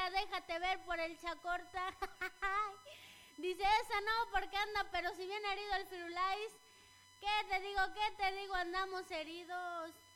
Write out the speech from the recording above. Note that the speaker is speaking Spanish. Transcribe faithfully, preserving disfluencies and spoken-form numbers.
amiga, déjate ver por el Chacorta. Dice, esa no, porque anda, pero si bien herido el Firulais. ¿Qué te digo, qué te digo? Andamos heridos.